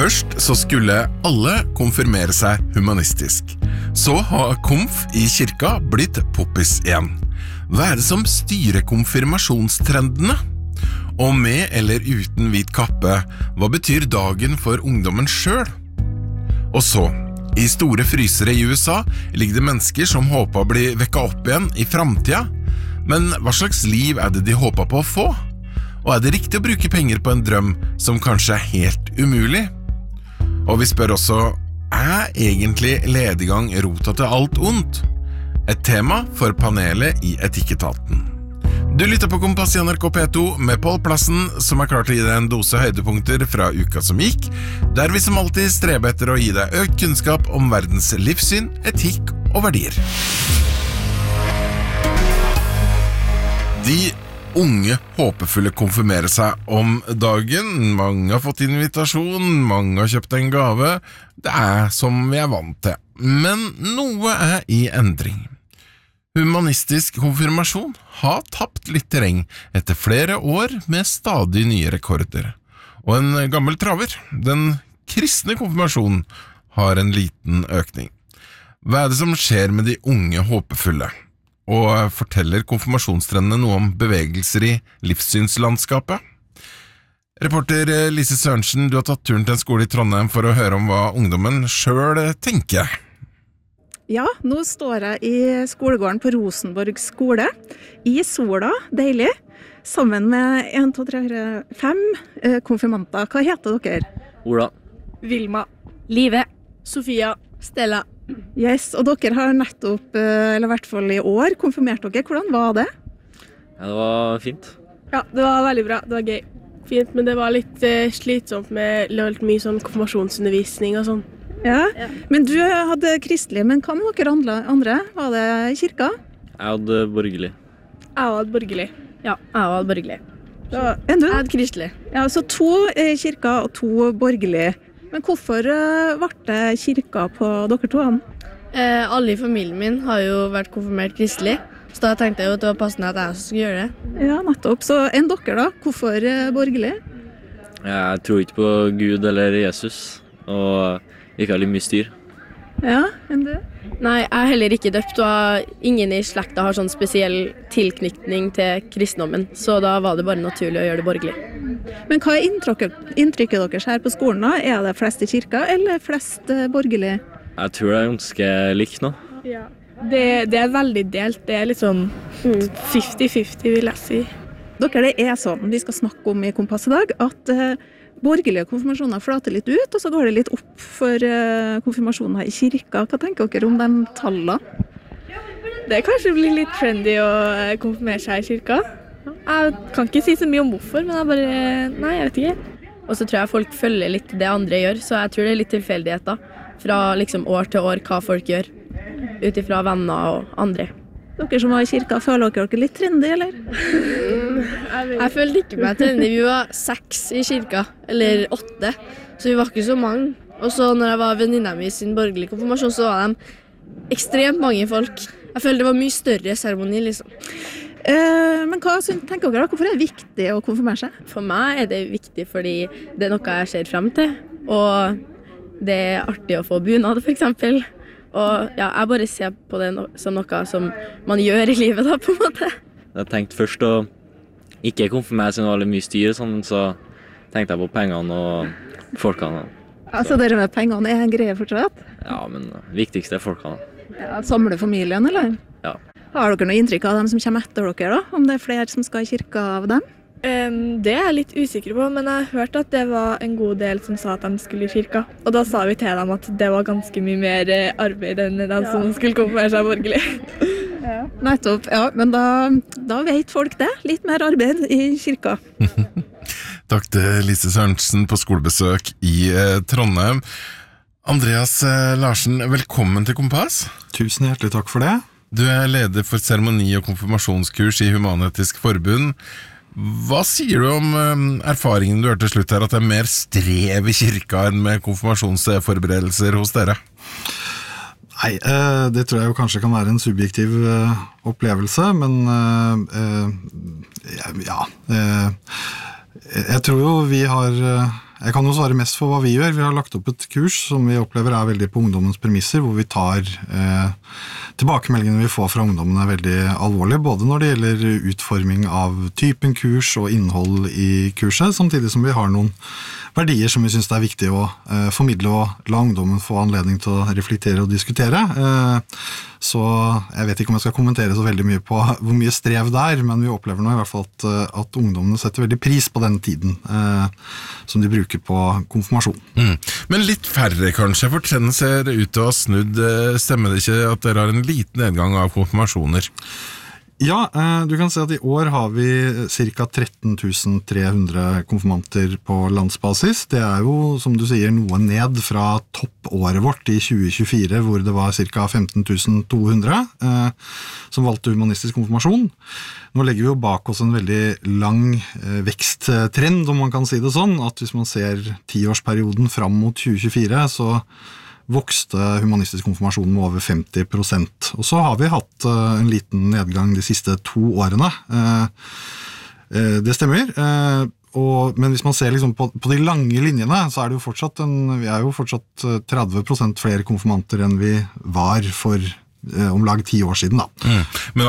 Først så skulle alle konfirmere seg humanistisk. Så har konf I kirka blitt poppis igjen. Hva det som styrer konfirmasjonstrendene? Og med eller uten hvit kappe, hva betyr dagen for ungdommen selv? Og så, I store frysere I USA ligger det mennesker som håper å bli vekket opp igjen I fremtiden. Men hva slags liv det de håper på å få? Og det riktig å bruke penger på en drøm som kanskje helt umulig? Og vi spør også, egentlig lediggang rota til alt ondt? Et tema for panelet I Etikketaten. Du lytter på Kompass I NRK P2 med Pål Plassen, som klar til å gi deg en dose høydepunkter fra uka som gikk, der vi som alltid streber etter å gi deg økt kunnskap om verdens livssyn, etikk og verdier. De unge håpefulle konfirmerer seg om dagen. Mange har fått invitasjon, mange har kjøpt en gave. Det som vi vant til. Men noe I endring. Humanistisk konfirmasjon har tapt litt terreng etter flere år med stadig nye rekorder. Og en gammel traver, den kristne konfirmasjonen, har en liten økning. Hva det som skjer med de unge håpefulle? Og forteller konfirmasjonstrendene noe om bevegelser I livssynslandskapet? Reporter Lise Sørensen, du har tatt turen til en skole I Trondheim for å høre om hva ungdommen selv tenker. Ja, nå står jeg I skolegården på Rosenborg skole, I sola, deilig, sammen med 1, 2, 3, 4, 5 konfirmanter. Hva heter dere? Ola. Vilma. Live. Sofia. Stella. Yes, og dere har nettopp, eller I hvert fall I år, konfirmert dere. Hvordan var det? Ja, det var fint. Ja, det var veldig bra. Det var gøy. Fint, men det var litt slitsomt med litt mye sånn konfirmasjonsundervisning og sånn. Ja, men du hadde kristelig, men hva med dere andre? Var det I kirka? Jeg hadde borgerlig. Jeg hadde borgerlig. Ja, jeg hadde borgerlig. Enn du? Jeg hadde kristelig. Ja, så 2 I kirka og 2 borgerlig. Men hvorfor ble det kirka på dere 2? Alle I familien min har jo vært konfirmert kristelig, så da tenkte jeg jo at det var passende at jeg også skulle gjøre det. Ja, nettopp. Så enn dere da? Hvorfor borgerlig? Jeg tror ikke på Gud eller Jesus, og ikke har litt mye styr. Ja, enn du? Nei, jeg heller ikke døpt, og ingen I slekta har sånn spesiell tilknytning til kristendommen, så da var det bare naturlig å gjøre det borgerlig. Men hva inntrykket deres her på skolen da? Det flest I kirka, eller flest borgerlig? Jeg tror det ganske likt nå. Ja. Det veldig delt, det litt sånn 50-50 vil jeg si. Dere, det sånn, vi skal snakke om I Kompass I dag, at borgerlige konfirmasjoner flater litt ut, og så går det litt opp for konfirmasjoner I kirka. Hva tenker dere om de tallene? Det kanskje blir litt trendy å konfirmere seg I kirka. Jeg kan ikke si så mye om hvorfor, men nei, jeg vet ikke. Og så tror jeg folk følger litt det andre gjør, så jeg tror det litt tilfeldigheter fra liksom år til år hva folk gjør, utifra venner og andre. Dere som var I kirka, føler dere litt trendy, eller? Jeg følte ikke meg trendy. Vi var 6 I kirka, eller 8, så vi var ikke så mange. Og så når jeg var venninna mi sin borgerlige konfirmasjon, så var de ekstremt mange folk. Jeg følte det var mye større seremoni, liksom. Men hva tenker dere da? Hvorfor det viktig å konfirmere seg? For meg det viktig fordi det noe jeg ser frem til, og det artig å få bunad, for eksempel. Og ja, jeg bare ser på det som noe som man gjør I livet da, på en måte. Jeg tenkte først å ikke konfirmere seg noe mye styr, sånn, så tenkte jeg på pengene og folkene. Altså dere med pengene en greie fortsatt? Ja, men viktigste folkene. Ja, samle familien, eller? Ja. Har dere noe inntrykk av dem som kommer etter dere da? Om det flere som skal I kirka av dem? Det jeg litt usikker på, men jeg hørte at det var en god del som sa at de skulle I kirka. Og da sa vi til dem at det var ganske mye mer arbeid enn de som skulle konfirmere seg borgerlig. Ja. Nettopp, ja, men da vet folk det. Litt mer arbeid I kirka. Takk til Lise Sørensen på skolebesøk I Trondheim. Andreas Larsen, velkommen til Kompass. Tusen hjertelig takk for det. Du leder for seremoni- og konfirmasjonskurs I Human-Etisk Forbund. Hva sier du om erfaringen du hørte til slutt her, at det mer strev I kirka enn med konfirmasjonsforberedelser hos dere? Nei, det tror jeg jo kanskje kan være en subjektiv opplevelse, men ja, jeg tror jo vi har Jeg kan jo svare mest for hva vi gjør. Vi har lagt opp et kurs som vi opplever veldig på ungdommens premisser, hvor vi tar tilbakemeldingene vi får fra ungdommene veldig alvorlig, både når det gjelder utforming av typen kurs og innhold i kurset, samtidig som vi har noen verdier som vi synes det viktig å formidle og la ungdommen få anledning til å reflektere og diskutere. Så jeg vet ikke om jeg skal kommentere så veldig mye på hvor mye strev det men vi opplever nå i hvert fall at ungdommene setter veldig pris på den tiden som de bruker på konfirmasjon. Men litt færre kanskje, for trenden ser ut til å ha snudd. Stemmer det ikke at dere har en liten nedgang av konfirmasjoner? Ja, du kan se at i år har vi cirka 13 300 konfirmanter på landsbasis. Det jo, som du sier, noe ned fra toppåret vårt i 2024, hvor det var cirka 15 200 som valgte humanistisk konfirmasjon. Nå legger vi jo bak oss en veldig lang veksttrend, om man kan si det sånn, at hvis man ser 10-årsperioden fram mot 2024, så vokste humanistisk konfirmasjon med over 50%. Og så har vi hatt en liten nedgang de siste 2 årene. Det stemmer. Men hvis man ser liksom på de lange linjene, så det jo fortsatt vi jo fortsatt 30% flere konfirmanter enn vi var for om lag 10 år siden. Da. Men